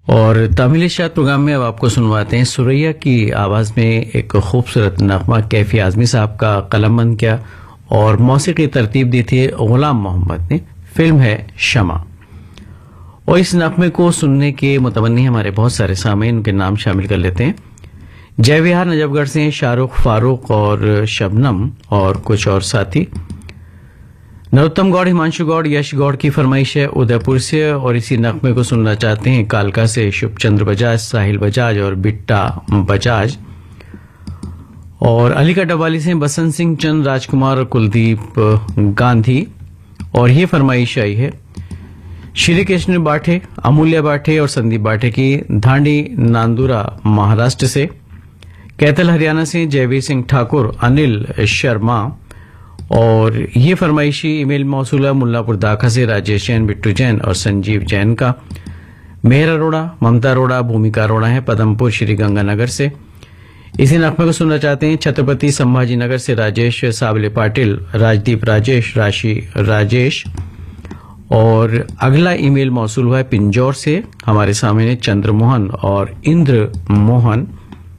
और तमिल शाद प्रोग्राम में अब आपको सुनवाते हैं सुरैया की आवाज में एक खूबसूरत नगमा कैफी आजमी साहब का कलमबंद किया और मौसीकी तरतीब दी थी गुलाम मोहम्मद ने। फिल्म है शमा। और इस नगमे को सुनने के मुतमन्नी हमारे बहुत सारे सामीन, उनके नाम शामिल कर लेते हैं। जय विहार नजफगढ़ से शाहरुख, फारूक और शबनम और कुछ और साथी। नरोत्तम गौड़, हिमांशु गौड़, यश गौड़ की फरमाइश है उदयपुर से और इसी नगमे को सुनना चाहते हैं कालका से शुभचंद्र बजाज, साहिल बजाज और बिट्टा बजाज। और अलीगढ़ डबवाली से बसंत सिंह, चंद, राजकुमार और कुलदीप गांधी। और ये फरमाइश आई है श्री कृष्ण बाठे, अमूल्य बाठे और संदीप बाठे की धांडी नांदुरा महाराष्ट्र से। कैथल हरियाणा से जयवीर सिंह ठाकुर, अनिल शर्मा। और ये फरमाइशी ईमेल मौसूला मुल्लापुर दाखा से राजेश जैन, बिट्टू जैन और संजीव जैन का। मेहर अरोड़ा, ममता अरोड़ा, भूमिका अरोड़ा है पदमपुर श्री गंगानगर से। इसी नगमे को सुनना चाहते हैं छत्रपति संभाजी नगर से राजेश सावले पाटिल, राजदीप राजेश, राशि राजेश। और अगला ईमेल मौसूल हुआ है पिंजौर से, हमारे सामने चंद्रमोहन और इंद्र मोहन।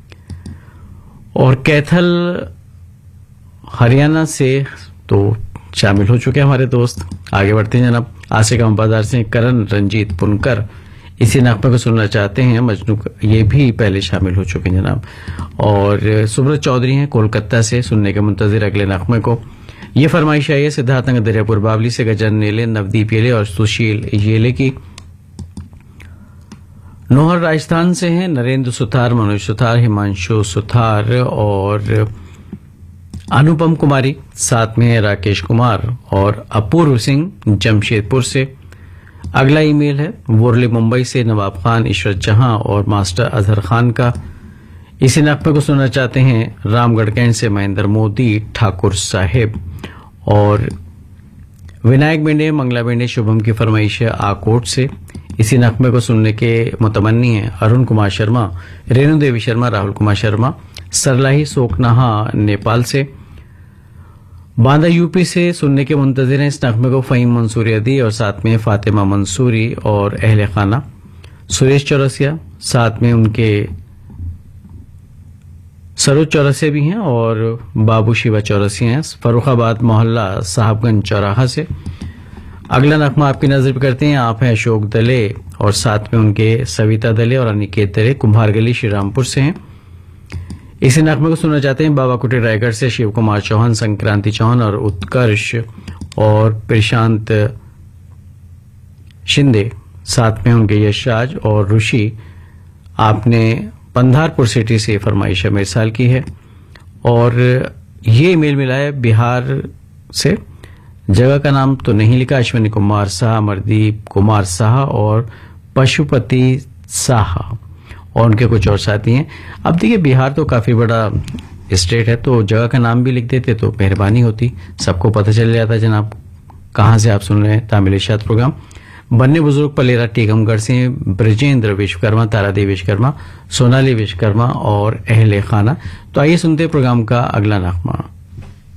और कैथल हरियाणा से तो शामिल हो चुके हैं हमारे दोस्त। आगे बढ़ते हैं जनाब। आसिका बाजार से करण रंजीत पुनकर इसी नगमे को सुनना चाहते हैं। मजनू ये भी पहले शामिल हो चुके हैं जनाब। और सुब्रत चौधरी हैं कोलकाता से, सुनने के मुंतजिर अगले नगमे को। ये फरमाइश आई है सिद्धार्थ नगर दरियापुर बावली से गजन नेले, नवदीप येले और सुशील येले की। नोहर राजस्थान से हैं नरेंद्र सुथार, मनोज सुथार, हिमांशु सुथार और अनुपम कुमारी। साथ में राकेश कुमार और अपूर्व सिंह जमशेदपुर से। अगला ईमेल है वोरली मुंबई से नवाब खान, इशरत जहां और मास्टर अजहर खान का। इसी नगमे को सुनना चाहते हैं रामगढ़ कैंट से महेंद्र मोदी ठाकुर साहेब। और विनायक बेंडे, मंगला बेंडे, शुभम की फरमाइश है आकोट से। इसी नगमे को सुनने के मुतमन्नी है अरुण कुमार शर्मा, रेणु देवी शर्मा, राहुल कुमार शर्मा। सरलाही सोकनाहा नेपाल से। बांदा यूपी से सुनने के मुंतजिर हैं इस नगमे को फहीम मंसूरी अदी और साथ में फातिमा मंसूरी और अहले खाना। सुरेश चौरसिया, साथ में उनके सरोज चौरसिया भी हैं और बाबू शिवा चौरसिया हैं फर्रुखाबाद मोहल्ला साहबगंज चौराहा से। अगला नगमा आपकी नजर पर करते हैं। आप हैं अशोक दले और साथ में उनके सविता दले और अनिकेत दले, कुम्हार गली श्रीरामपुर से हैं। इसी नगमे को सुनना चाहते हैं बाबा कुटी रायगढ़ से शिव कुमार चौहान, संक्रांति चौहान और उत्कर्ष और प्रशांत शिंदे। साथ में उनके यशराज और ऋषि। आपने पंधारपुर सिटी से फरमाइश मेरे साल की है। और ये ईमेल मिला है बिहार से। जगह का नाम तो नहीं लिखा। अश्विनी कुमार शाह, अमरदीप कुमार शाह और पशुपति शाह और उनके कुछ और साथी हैं। अब देखिए बिहार तो काफी बड़ा स्टेट है तो जगह का नाम भी लिख देते तो मेहरबानी होती, सबको पता चल जाता जनाब कहाँ से आप सुन रहे हैं तामिल इशाद प्रोग्राम। बन्ने बुजुर्ग पलेरा टीकमगढ़ से ब्रजेंद्र विश्वकर्मा, तारादेवी विश्वकर्मा, सोनाली विश्वकर्मा और अहले खाना। तो आइए सुनते प्रोग्राम का अगला नगमा।